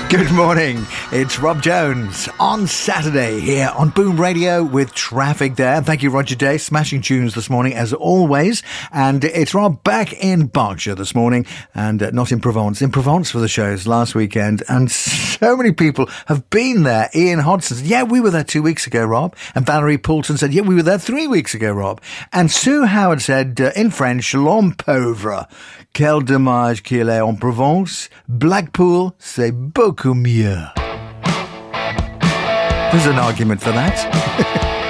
Good morning, it's Rob Jones on Saturday here on Boom Radio with traffic there. Thank you, Roger Day, smashing tunes this morning as always. And it's Rob back in Berkshire this morning and not in Provence. In Provence for the shows last weekend, and so many people have been there. Ian Hodson said, yeah, we were there 2 weeks ago, Rob. And Valerie Poulton said, yeah, we were there 3 weeks ago, Rob. And Sue Howard said in French, l'homme pauvre. Quel dommage qu'il est en Provence. Blackpool, c'est beaucoup mieux. There's an argument for that.